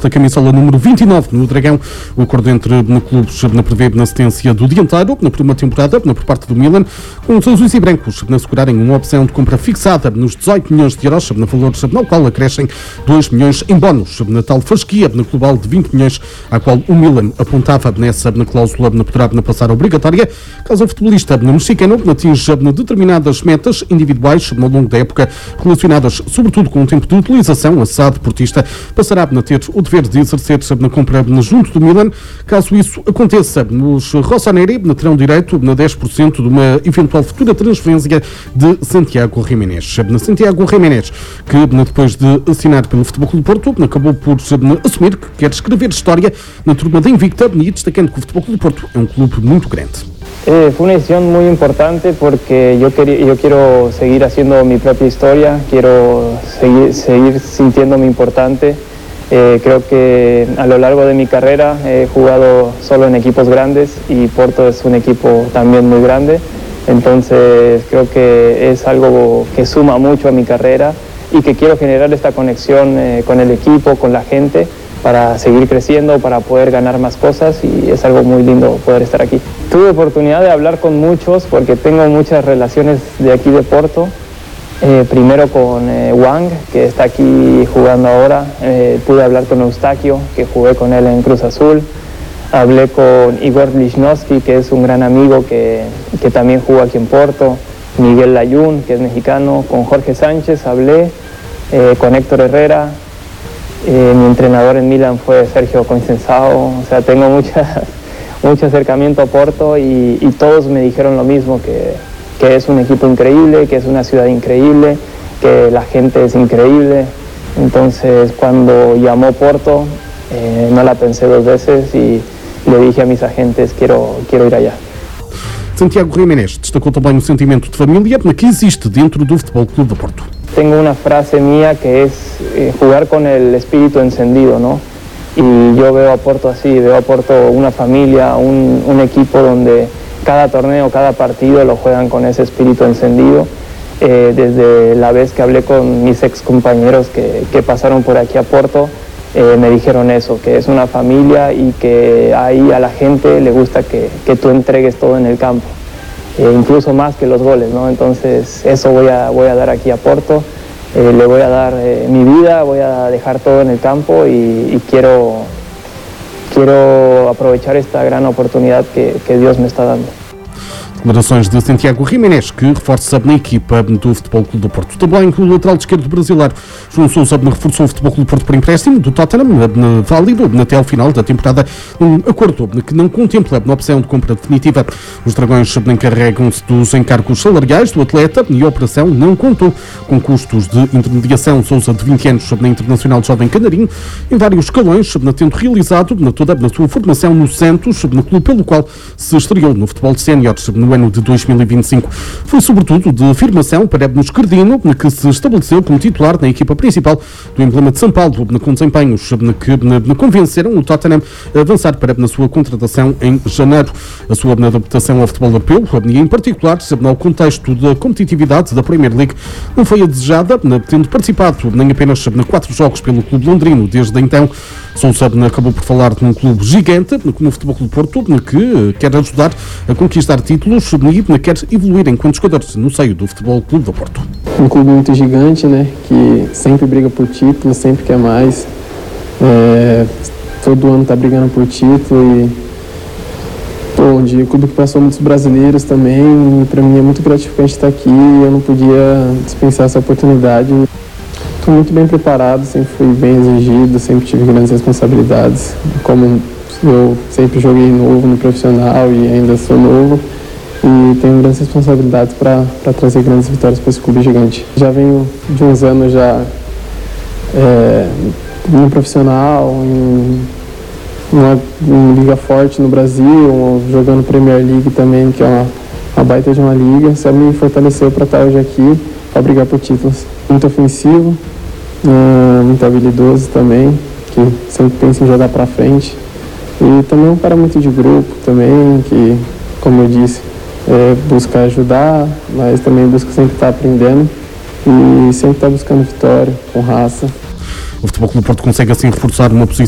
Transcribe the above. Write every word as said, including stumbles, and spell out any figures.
da camisola número vinte e nove no Dragão. O acordo entre clubes prevê na cedência do dianteiro por uma temporada por parte do Milan, com os azuis e brancos assegurarem uma opção de compra fixada nos dezoito milhões de euros, na valores na qual acrescem dois milhões em bónus, na tal fasquia na global de vinte milhões, à qual o Milan apontava nessa na cláusula na poderá passar obrigatória, caso o futebolista mexicano atinja determinadas metas individuais ao longo da época, relacionadas sobretudo com o tempo de utilização. A S A D Deportista passará a ter o dever de exercer na compra junto do Milan. Caso isso aconteça, os rossoneri terão direito a dez por cento de uma eventual futura transferência de Santiago Jiménez. Santiago Jiménez, que depois de assinar pelo Futebol Clube do Porto, acabou por assumir que quer escrever história na turma da Invicta, e destacando que o Futebol Clube do Porto é um clube muito grande. Eh, fue una decisión muy importante porque yo, quería, yo quiero seguir haciendo mi propia historia, quiero seguir, seguir sintiéndome importante. Eh, creo que a lo largo de mi carrera he jugado solo en equipos grandes y Porto es un equipo también muy grande, entonces creo que es algo que suma mucho a mi carrera y que quiero generar esta conexión eh, con el equipo, con la gente, para seguir creciendo, para poder ganar más cosas, y es algo muy lindo poder estar aquí. Tuve oportunidad de hablar con muchos porque tengo muchas relaciones de aquí de Porto. Eh, primero con eh, Wang, que está aquí jugando ahora. Eh, pude hablar con Eustaquio, que jugué con él en Cruz Azul. Hablé con Igor Lichnowsky, que es un gran amigo que, que también jugó aquí en Porto. Miguel Layún, que es mexicano. Con Jorge Sánchez hablé, eh, con Héctor Herrera. Eh, mi entrenador en Milan fue Sergio Conceição. O sea, tengo mucha, mucho acercamiento a Porto y, y todos me dijeron lo mismo, que, que es un equipo increíble, que es una ciudad increíble, que la gente es increíble. Entonces, cuando llamó Porto, eh, no la pensé dos veces y le dije a mis agentes, quiero, quiero ir allá. Santiago Jiménez destacou também o sentimento de família que existe dentro do Futebol Clube do Porto. Tengo una frase mía que es eh, jugar con el espíritu encendido, ¿no? Y yo veo a Porto así, veo a Porto una familia, un, un equipo donde cada torneo, cada partido lo juegan con ese espíritu encendido. Eh, desde la vez que hablé con mis ex compañeros que, que pasaron por aquí a Porto, eh, me dijeron eso, que es una familia y que ahí a la gente le gusta que, que tú entregues todo en el campo. Eh, incluso más que los goles, ¿no? Entonces eso voy a, voy a dar aquí a Porto, eh, le voy a dar eh, mi vida, voy a dejar todo en el campo y, y quiero, quiero aprovechar esta gran oportunidad que, que Dios me está dando. Declarações de Santiago Jiménez, que reforça na equipa do Futebol Clube do Porto. Também o lateral esquerdo brasileiro João Sousa reforçou o Futebol Clube do Porto por empréstimo do Tottenham, válido até ao final da temporada, um acordo que não contempla a opção de compra definitiva. Os Dragões encarregam-se dos encargos salariais do atleta e a operação não contou com custos de intermediação. Sousa, de vinte anos, na Internacional Jovem Canarinho, em vários escalões, tendo realizado na toda a sua formação no Santos, no clube pelo qual se estreou no futebol de séniores no ano de dois mil e vinte e cinco. Foi sobretudo de afirmação para Ebno Esquerdino, que se estabeleceu como titular na equipa principal do emblema de São Paulo, com desempenhos que convenceram o Tottenham a avançar para na sua contratação em janeiro. A sua adaptação ao futebol europeu, e em particular no contexto da competitividade da Premier League, não foi a desejada, tendo participado nem apenas quatro jogos pelo clube londrino desde então. Sousa acabou por falar de um clube gigante, como o Futebol Clube do Porto, que quer ajudar a conquistar títulos e quer evoluir enquanto jogador no seio do Futebol Clube do Porto. Um clube muito gigante, né, que sempre briga por títulos, sempre quer mais. É, todo ano está brigando por título e pô, um clube que passou muitos brasileiros também. Para mim é muito gratificante estar aqui e eu não podia dispensar essa oportunidade. Estou muito bem preparado, sempre fui bem exigido, sempre tive grandes responsabilidades. Como eu sempre joguei novo no profissional e ainda sou novo, e tenho grandes responsabilidades para trazer grandes vitórias para esse clube gigante. Já venho de uns anos já é, no profissional, em uma, uma liga forte no Brasil, jogando Premier League também, que é uma, uma baita de uma liga. Só me fortaleceu para estar hoje aqui, para brigar por títulos. Muito ofensivo, uh, muito habilidoso também, que sempre pensa em jogar para frente. E também um cara muito de grupo também, que, como eu disse, é, busca ajudar, mas também busca sempre estar aprendendo e sempre estar buscando vitória, com raça. O Futebol Clube do Porto consegue assim reforçar uma posição